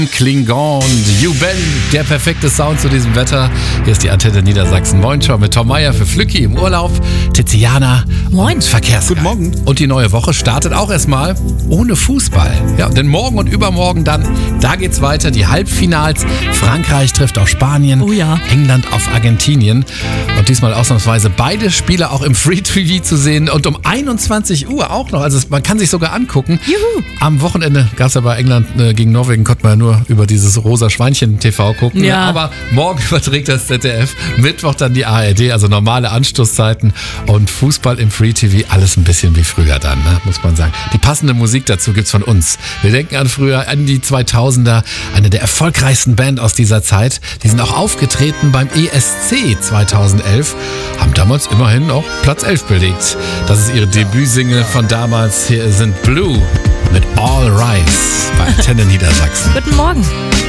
Klingon und You Ben, der perfekte Sound zu diesem Wetter. Hier ist die Antenne Niedersachsen. Moin schon mit Tom Meyer für Flücki im Urlaub, Tiziana Moin. Verkehrsguide. Guten Morgen. Und die neue Woche startet auch erstmal ohne Fußball. Ja, denn morgen und übermorgen dann, da geht's weiter. Die Halbfinals. Frankreich trifft auf Spanien. Oh ja. England auf Argentinien. Und diesmal ausnahmsweise beide Spiele auch im Free TV zu sehen. Und um 21 Uhr auch noch. Also man kann sich sogar angucken. Juhu. Am Wochenende gab es ja bei England gegen Norwegen, konnte man ja nur über dieses rosa Schweinchen-TV gucken. Ja. Aber morgen überträgt das ZDF, Mittwoch dann die ARD, also normale Anstoßzeiten und Fußball im Free TV, alles ein bisschen wie früher dann, ne, muss man sagen. Die passende Musik dazu gibt's von uns. Wir denken an früher, an die 2000er, eine der erfolgreichsten Band aus dieser Zeit. Die sind auch aufgetreten beim ESC 2011, haben damals immerhin auch Platz 11 belegt. Das ist ihre Debütsingle von damals. Hier sind Blue mit All Rise bei Antenne Niedersachsen. Guten Morgen.